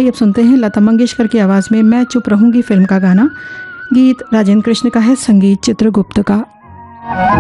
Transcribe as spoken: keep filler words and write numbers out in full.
चलिए अब सुनते हैं लता मंगेशकर की आवाज़ में मैं चुप रहूंगी फिल्म का गाना। गीत राजेंद्र कृष्ण का है, संगीत चित्रगुप्त का।